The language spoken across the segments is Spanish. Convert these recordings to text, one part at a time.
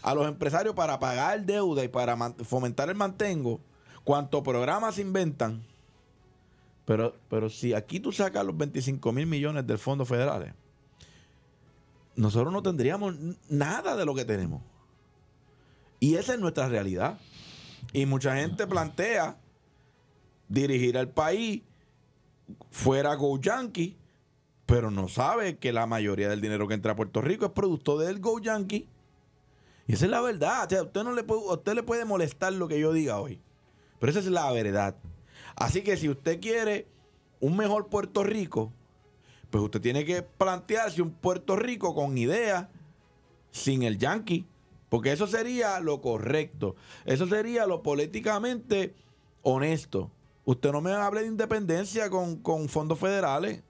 a los empresarios para pagar deuda y para fomentar el mantengo, cuántos programas se inventan. Pero si aquí tú sacas los 25,000 millones del fondos federales, nosotros no tendríamos nada de lo que tenemos. Y esa es nuestra realidad. Y mucha gente plantea dirigir al país fuera Go Yankee, pero no sabe que la mayoría del dinero que entra a Puerto Rico es producto del Go Yankee. Y esa es la verdad. O sea, usted le puede molestar lo que yo diga hoy, pero esa es la verdad. Así que si usted quiere un mejor Puerto Rico, pues usted tiene que plantearse un Puerto Rico con ideas, sin el Yankee, porque eso sería lo correcto. Eso sería lo políticamente honesto. Usted no me hable de independencia con fondos federales.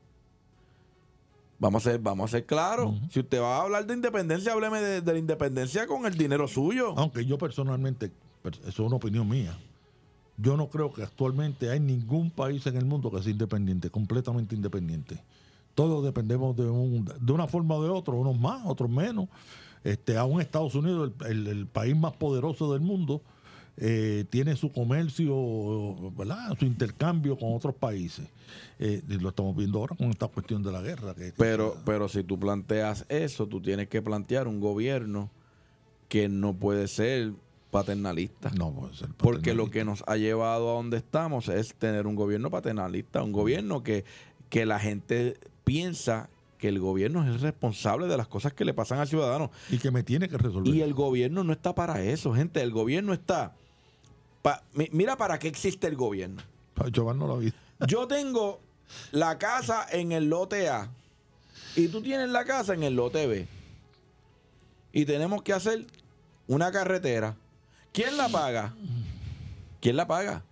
Vamos a ser claros. Si usted va a hablar de independencia, hábleme de la independencia con el dinero suyo. Aunque yo personalmente, eso es una opinión mía, yo no creo que actualmente hay ningún país en el mundo que sea independiente, completamente independiente. Todos dependemos de una forma o de otra, unos más, otros menos. Aún Estados Unidos, el país más poderoso del mundo, tiene su comercio, ¿verdad?, su intercambio con otros países. Lo estamos viendo ahora con esta cuestión de la guerra. Pero si tú planteas eso, tú tienes que plantear un gobierno que no puede ser paternalista. No puede ser paternalista. Porque lo que nos ha llevado a donde estamos es tener un gobierno paternalista, un gobierno que la gente piensa que el gobierno es el responsable de las cosas que le pasan al ciudadano. Y que me tiene que resolver. Y el gobierno no está para eso, gente. El gobierno está... mira para qué existe el gobierno. Yo no lo vi. Yo tengo la casa en el lote A y tú tienes la casa en el lote B. Y tenemos que hacer una carretera. ¿Quién la paga? ¿Quién la paga?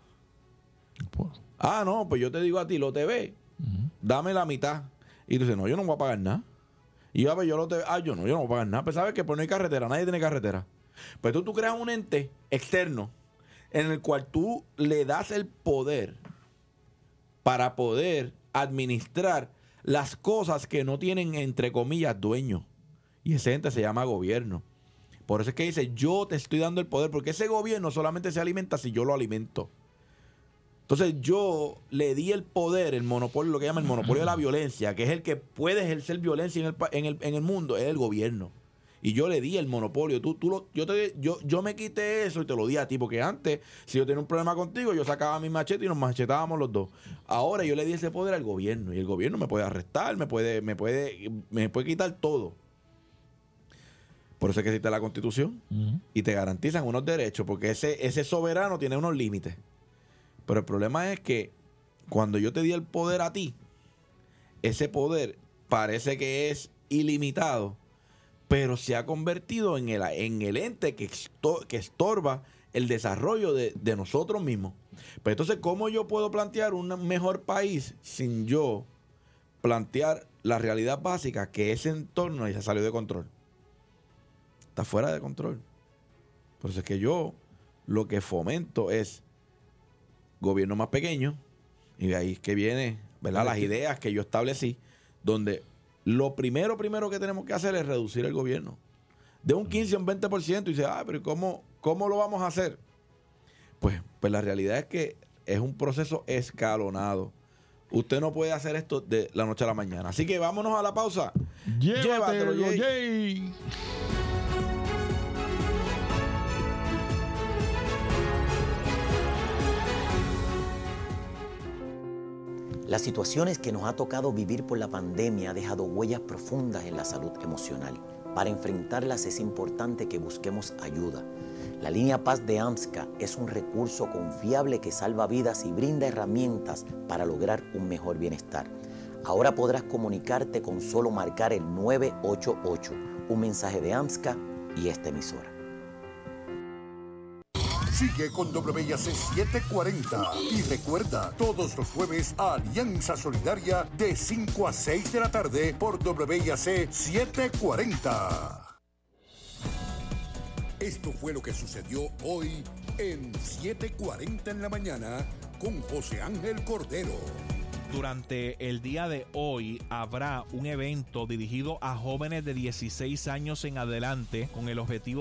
Ah, no, pues yo te digo a ti, lote B, dame la mitad. Y tú dices, no, yo no voy a pagar nada. Y yo, yo no voy a pagar nada. Pues sabes que pues no hay carretera, nadie tiene carretera. Pues tú creas un ente externo en el cual tú le das el poder para poder administrar las cosas que no tienen, entre comillas, dueño. Y ese ente se llama gobierno. Por eso es que dice, yo te estoy dando el poder, porque ese gobierno solamente se alimenta si yo lo alimento. Entonces yo le di el poder, el monopolio, lo que llaman el monopolio de la violencia, que es el que puede ejercer violencia en el mundo, es el gobierno. Y yo le di el monopolio. Yo me quité eso y te lo di a ti, porque antes, si yo tenía un problema contigo, yo sacaba mi machete y nos machetábamos los dos. Ahora yo le di ese poder al gobierno, y el gobierno me puede arrestar, me puede quitar todo. Por eso es que existe la Constitución, y te garantizan unos derechos, porque ese soberano tiene unos límites. Pero el problema es que cuando yo te di el poder a ti, ese poder parece que es ilimitado, pero se ha convertido en el ente que estorba el desarrollo de nosotros mismos. Pero entonces, ¿cómo yo puedo plantear un mejor país sin yo plantear la realidad básica, que ese entorno ya salió de control? Está fuera de control. Por eso es que yo lo que fomento es gobierno más pequeño, y de ahí es que viene, ¿verdad?, las ideas que yo establecí, donde lo primero que tenemos que hacer es reducir el gobierno de un 15 a un 20%. Y dice, pero ¿cómo lo vamos a hacer? Pues la realidad es que es un proceso escalonado. Usted no puede hacer esto de la noche a la mañana. Así que vámonos a la pausa. Llévatelo, Jay. Las situaciones que nos ha tocado vivir por la pandemia ha dejado huellas profundas en la salud emocional. Para enfrentarlas es importante que busquemos ayuda. La línea Paz de AMSCA es un recurso confiable que salva vidas y brinda herramientas para lograr un mejor bienestar. Ahora podrás comunicarte con solo marcar el 988, un mensaje de AMSCA y esta emisora. Sigue con WIAC 740 y recuerda, todos los jueves Alianza Solidaria de 5 a 6 de la tarde por WIAC 740. Esto fue lo que sucedió hoy en 7:40 en la mañana con José Ángel Cordero. Durante el día de hoy habrá un evento dirigido a jóvenes de 16 años en adelante con el objetivo